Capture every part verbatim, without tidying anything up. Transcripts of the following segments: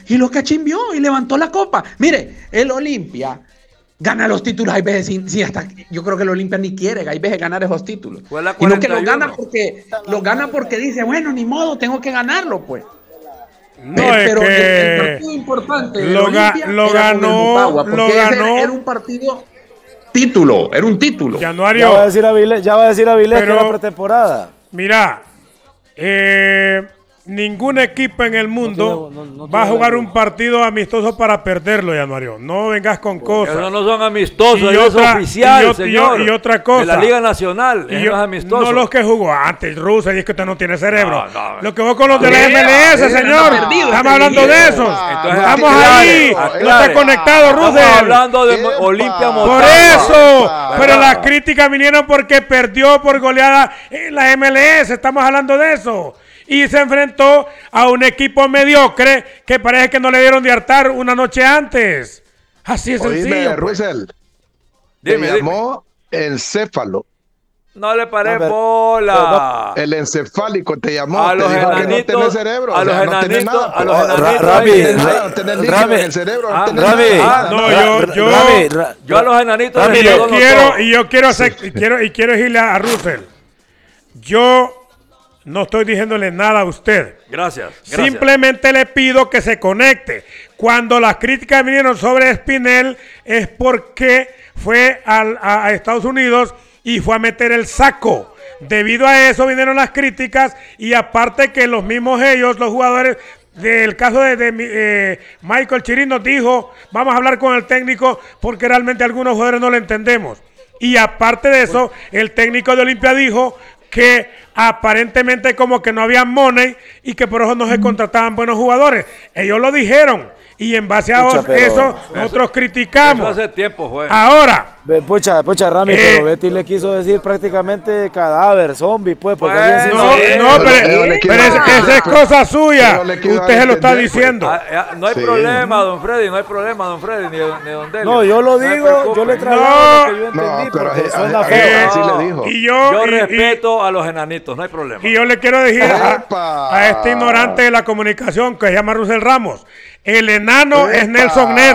y lo cachimbió y levantó la copa. Mire, el Olimpia gana los títulos, hay veces sin, sin hasta, yo creo que el Olimpia ni quiere, hay veces ganar esos títulos. Y no que los gana porque, los gana porque dice, bueno, ni modo, tengo que ganarlo, pues. No, pero es pero que el, el partido importante lo, Olimpia lo ganó, Motagua, lo ganó. Era, era un partido título, era un título. Januario, ya va a decir Avilés, ya va a decir Avilés que era pretemporada. Mira, eh, ningún equipo en el mundo no tiene, no, no va a jugar un partido amistoso para perderlo, Januario. No vengas con cosas. Esos no son amistosos, y ellos otra, son oficiales, y, señor. Y, y otra cosa. De la Liga Nacional, y yo, es amistoso. No los que jugó antes, Rusia, y es que usted no tiene cerebro. No, no, lo que vos con los de la M L S, señor. No, perdido, Estamos hablando de esos. Entonces, Estamos aclare, ahí. aclare. No está conectado, Rusia. Estamos hablando de Olimpia Motagua. Por eso. Pero las críticas vinieron porque perdió por goleada en la M L S. Estamos hablando de eso. Y se enfrentó a un equipo mediocre que parece que no le dieron de hartar una noche antes. Así es sencillo. Oíme, Russell, dime, te llamó dime. encéfalo. No le paré no, bola. El encefálico te llamó. A te los dijo que no enanitos, tenés cerebro. a o los sea, no tenés enanitos, nada, a los pues. enanitos. Rami, No tenés nada, no tenés líquido Rami, en el cerebro. ah, No tenés Rami, nada. Ah, no, Ra- yo, yo, Rami, Ra- Yo a los enanitos Rami, les y digo yo no quiero, todo. y yo quiero, hacer, y quiero, y quiero decirle a Russell, yo no estoy diciéndole nada a usted. Gracias, gracias. Simplemente le pido que se conecte. Cuando las críticas vinieron sobre Espinel es porque fue al, a, a Estados Unidos y fue a meter el saco. Debido a eso vinieron las críticas y aparte que los mismos ellos, los jugadores, del caso de, de eh, Michael Chirín nos dijo, vamos a hablar con el técnico porque realmente algunos jugadores no lo entendemos. Y aparte de eso, el técnico de Olimpia dijo que aparentemente como que no había money y que por eso no se contrataban buenos jugadores. Ellos lo dijeron y en base a Pucha, pero- eso nosotros criticamos. Eso hace tiempo, fue. Ahora, Ve, Pucha, pucha, Rami, Eh. pero Betty le quiso decir prácticamente cadáver, zombie, pues, porque Bueno, bien no, sí, no, pero- pero, pero le quiero pero es- dar- esa es cosa pero suya. le quiero Usted dar se a lo está entender, pues. diciendo. Ah, ah, no hay Sí. problema, don Freddy, no hay problema, don Freddy, ni, ni don Delio. No, yo lo No se digo, preocupe. yo le No, traslado lo que yo No, entendí, pero porque a- suena a- feo. así No. le dijo. Y yo, Yo y- y- respeto a los enanitos, no hay problema. Y yo le quiero decir a, ¡Epa! a este ignorante de la comunicación que se llama Russell Ramos, el enano es ¡Epa! Nelson Ned.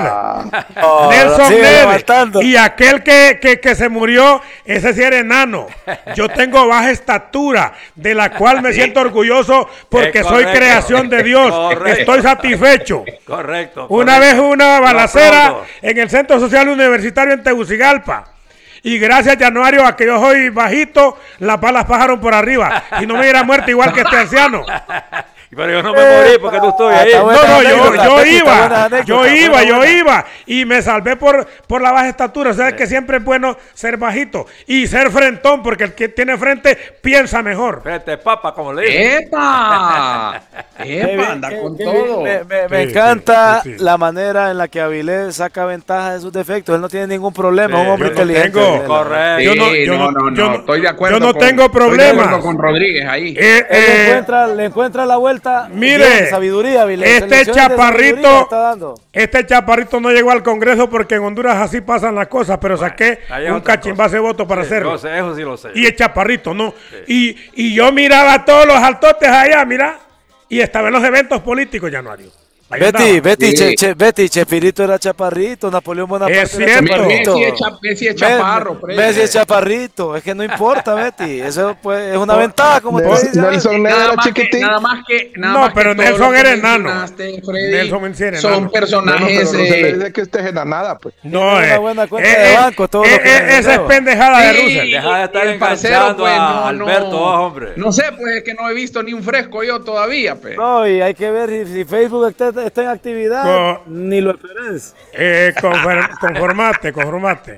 Oh, Nelson sigue Ned. levantando. Y aquel que, que, que se murió, ese sí era enano. Yo tengo baja estatura, de la cual me siento orgulloso porque Es soy correcto. creación de Dios. Correcto. Estoy satisfecho. Correcto. Una correcto. vez hubo una Lo balacera aplaudo. en el Centro Social Universitario en Tegucigalpa. Y gracias, Januario, a que yo soy bajito, las balas pasaron por arriba. Y no me hubiera muerto igual que este anciano. Pero yo no me morí porque no estoy ahí. Está No, buena no, yo, anécdota, yo Betty, está buena iba, anécdota, yo buena, iba, yo buena. iba. Y me salvé por, por la baja estatura. O sea, que siempre es bueno ser bajito. Y ser frentón, porque el que tiene frente piensa mejor. Frente papa, como le dije. ¡Epa! Qué ¡Epa! bien, Anda qué- con qué todo. bien. Me, me- me Sí, encanta sí, sí, sí. la manera en la que Avilés saca ventaja de sus defectos. Él no tiene ningún problema, Sí, es un hombre yo no inteligente. tengo- Avilés. Correcto. Yo no- Sí, yo no, no- no, yo no, no- estoy de acuerdo. yo no con- tengo estoy de problemas. acuerdo con Rodríguez ahí. Eh, Él le, eh, encuentra, le encuentra la vuelta. mire, bien, sabiduría, Avilés. este Lecciones de chaparrito- sabiduría está dando. Este chaparrito no llegó al Congreso porque en Honduras así pasan las cosas, pero saqué ahí es un otra cachimbazo de votos para Sí, hacerlo. yo sé, eso sí lo sé. Y el chaparrito, ¿no? Y, y yo miraba a todos los altotes allá, mira, y estaba en los eventos políticos, Januario. Ahí Betty, andaba. Betty, Sí. che, che, Betty, Chespirito era chaparrito, Napoleón Bonaparte Es era cierto. chaparrito. Messi es cha- Messi es chaparro, Me- Freddy. Messi es chaparrito, es que no importa, Betty, eso pues, es una Oh, ventaja, como tú Nelson- dices. Nelson Ned Nada era más, que, chiquitín. nada más que nada No, más que pero todo Nelson lo que era enano. mencionaste, Freddy, Nelson sí era son enano. personajes. Bueno, pero Russell le eh, dice que usted es nada, pues. No, Tiene una eh, buena cuenta eh, de eh, banco, todo eh, lo que eh, le esa es deseo. pendejada de sí, Russell. Deja de estar el parcero, enganchando pues, a no, Alberto, no, ah, hombre. No sé, pues es que no he visto ni un fresco yo todavía, pues. No, y hay que ver si, si Facebook está, está en actividad, Co- ni lo esperes. Eh, confer- conformate, conformate.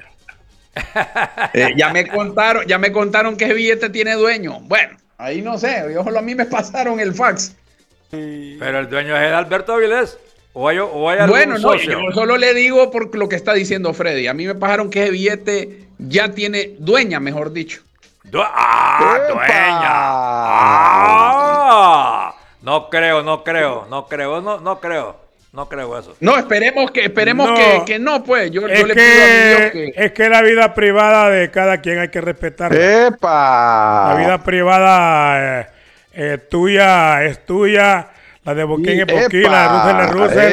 Eh, ya me contaron, ya me contaron que ese billete tiene dueño. Bueno, ahí no sé, yo solo a mí me pasaron el fax. Pero el dueño es el Alberto Avilés. O hay, o hay algún Bueno, no, socio. yo solo le digo por lo que está diciendo Freddy. A mí me pasaron que ese billete ya tiene dueña, mejor dicho. Du- ¡Ah, ¡Epa! dueña! ¡Ah! No creo, no creo, no creo, no, no creo, no creo eso. No, esperemos que, esperemos No. que, que no, pues. Yo, Es yo le pido a mi Dios que, que. es que la vida privada de cada quien hay que respetarla. ¡Epa! La vida privada eh, eh, tuya es tuya, la de Boquín es Boquín, la de Russell es Russell.